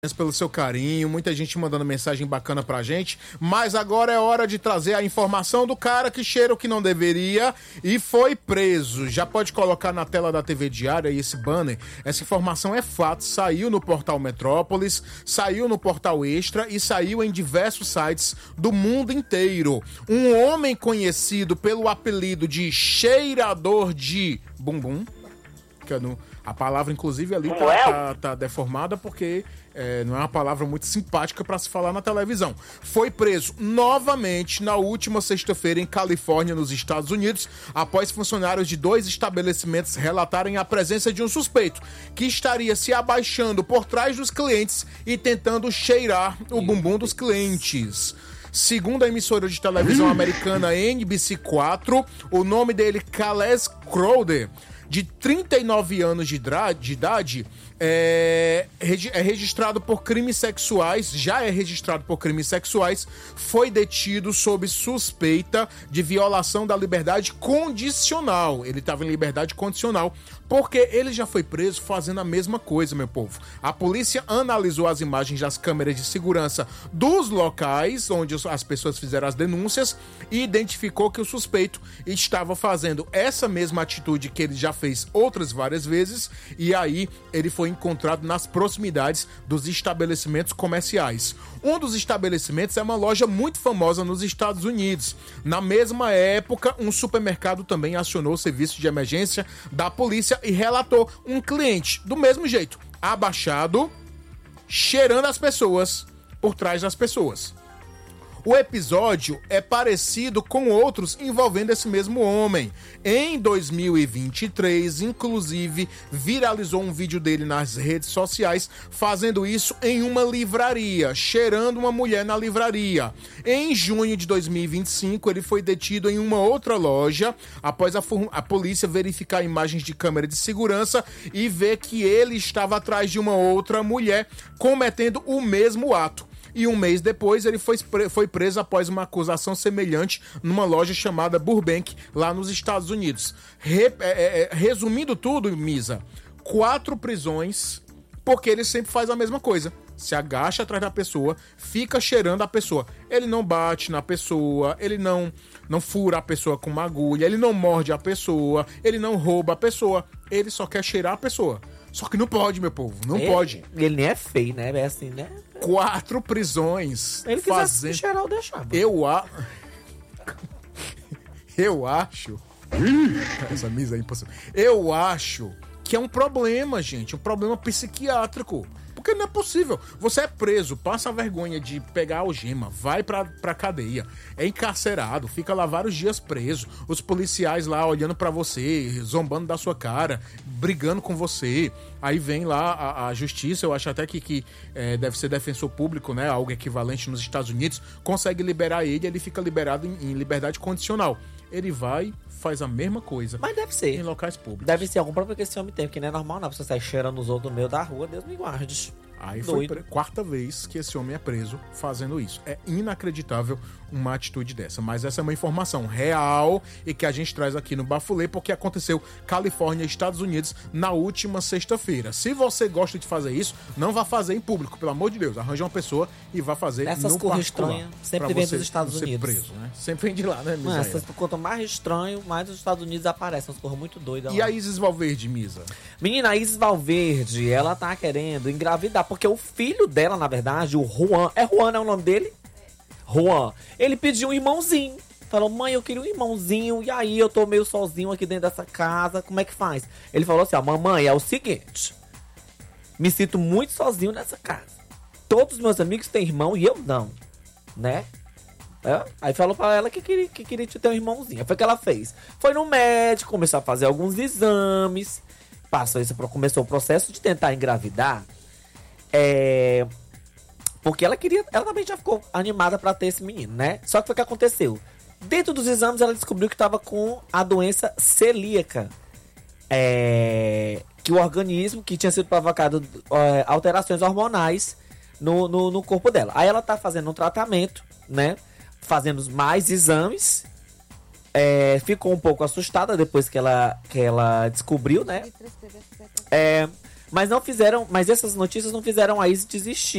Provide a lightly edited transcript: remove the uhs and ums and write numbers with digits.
Pelo seu carinho, muita gente mandando mensagem bacana pra gente, mas agora é hora de trazer a informação do cara que cheira o que não deveria e foi preso. Já pode colocar na tela da TV Diária aí esse banner. Essa informação é fato, saiu no portal Metrópolis, saiu no portal Extra e saiu em diversos sites do mundo inteiro. Um homem conhecido pelo apelido de cheirador de bumbum, que a palavra inclusive ali tá deformada porque não é uma palavra muito simpática para se falar na televisão. Foi preso novamente na última sexta-feira em Califórnia, nos Estados Unidos, após funcionários de 2 estabelecimentos relatarem a presença de um suspeito que estaria se abaixando por trás dos clientes e tentando cheirar o bumbum dos clientes. Segundo a emissora de televisão americana NBC4, o nome dele, Kales Crowder, de 39 anos de idade, é registrado por crimes sexuais, já é registrado por crimes sexuais, foi detido sob suspeita de violação da liberdade condicional. Ele estava em liberdade condicional, porque ele já foi preso fazendo a mesma coisa, meu povo. A polícia analisou as imagens das câmeras de segurança dos locais onde as pessoas fizeram as denúncias e identificou que o suspeito estava fazendo essa mesma atitude que ele já fez outras várias vezes, e aí ele foi encontrado nas proximidades dos estabelecimentos comerciais. Um dos estabelecimentos é uma loja muito famosa nos Estados Unidos. Na mesma época, um supermercado também acionou o serviço de emergência da polícia e relatou um cliente, do mesmo jeito, abaixado, cheirando as pessoas por trás das pessoas. O episódio é parecido com outros envolvendo esse mesmo homem. Em 2023, inclusive, viralizou um vídeo dele nas redes sociais fazendo isso em uma livraria, cheirando uma mulher na livraria. Em junho de 2025, ele foi detido em uma outra loja após a polícia verificar imagens de câmera de segurança e ver que ele estava atrás de uma outra mulher cometendo o mesmo ato. E um mês depois ele foi preso após uma acusação semelhante numa loja chamada Burbank, lá nos Estados Unidos. Resumindo tudo, Misa, 4 prisões, porque ele sempre faz a mesma coisa. Se agacha atrás da pessoa, fica cheirando a pessoa. Ele não bate na pessoa, ele não fura a pessoa com uma agulha, ele não morde a pessoa, ele não rouba a pessoa, ele só quer cheirar a pessoa. Só que não pode, meu povo, não pode. Ele nem é feio, né? É assim, né? 4 prisões. Ele quisesse cheirar, eu deixava. Eu acho... Essa misa é impossível. Eu acho que é um problema, gente. Um problema psiquiátrico. Porque não é possível. Você é preso, passa a vergonha de pegar a algema, vai pra cadeia, é encarcerado, fica lá vários dias preso, os policiais lá olhando pra você, zombando da sua cara, brigando com você. Aí vem lá a justiça, eu acho até que deve ser defensor público, né? Algo equivalente nos Estados Unidos, consegue liberar ele fica liberado em liberdade condicional. Ele vai, faz a mesma coisa. Mas deve ser. Em locais públicos. Deve ser algum problema que esse homem tem, porque não é normal, não. Você sair cheirando os outros no meio da rua, Deus me guarde. Aí foi 4ª vez que esse homem é preso fazendo isso. É inacreditável uma atitude dessa. Mas essa é uma informação real e que a gente traz aqui no Bafulê, porque aconteceu Califórnia, Estados Unidos, na última sexta-feira. Se você gosta de fazer isso, não vá fazer em público, pelo amor de Deus. Arranje uma pessoa e vá fazer essas no particular. Estranhas sempre vem dos Estados Unidos. Preso, né? Sempre vem de lá, né, Misa? Quanto mais estranho, mais os Estados Unidos aparecem. Umas coisas muito doidas. E a Isis Valverde, Misa? Menina, a Isis Valverde, ela tá querendo engravidar, porque o filho dela, na verdade, o Juan... É Juan, é o nome dele? Juan. Ele pediu um irmãozinho. Falou, mãe, eu queria um irmãozinho, e aí eu tô meio sozinho aqui dentro dessa casa, como é que faz? Ele falou assim, ó, mamãe, é o seguinte, me sinto muito sozinho nessa casa. Todos os meus amigos têm irmão e eu não, né? Aí falou pra ela que queria te ter um irmãozinho. Foi o que ela fez. Foi no médico, começou a fazer alguns exames, começou o processo de tentar engravidar. Porque ela também já ficou animada pra ter esse menino, né? Só que foi o que aconteceu. Dentro dos exames, ela descobriu que estava com a doença celíaca. Que o organismo, que tinha sido provocado alterações hormonais no corpo dela. Aí ela tá fazendo um tratamento, né? Fazendo mais exames. Ficou um pouco assustada depois que ela descobriu, né? Mas essas notícias não fizeram a Isis desistir.